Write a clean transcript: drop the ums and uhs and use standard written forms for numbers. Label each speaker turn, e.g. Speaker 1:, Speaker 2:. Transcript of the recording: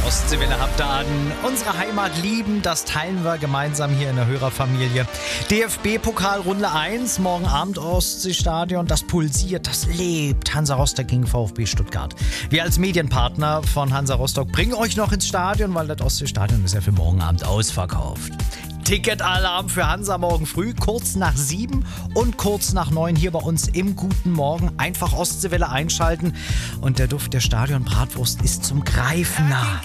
Speaker 1: Ostseewelle habt ihr an. Unsere Heimat lieben, das teilen wir gemeinsam hier in der Hörerfamilie. DFB-Pokal Runde 1, morgen Abend Ostseestadion. Das pulsiert, das lebt. Hansa Rostock gegen VfB Stuttgart. Wir als Medienpartner von Hansa Rostock bringen euch noch ins Stadion, weil das Ostseestadion ist ja für morgen Abend ausverkauft. Ticketalarm für Hansa morgen früh, kurz nach 7 und kurz nach 9 hier bei uns im Guten Morgen. Einfach Ostseewelle einschalten und der Duft der Stadionbratwurst ist zum Greifen nah.